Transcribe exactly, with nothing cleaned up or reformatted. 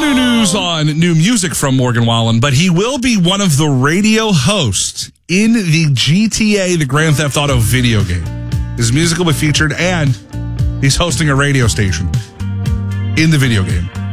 new news on new music from Morgan Wallen, but he will be one of the radio hosts in the G T A, the Grand Theft Auto video game. His music will be featured, and he's hosting a radio station in the video game.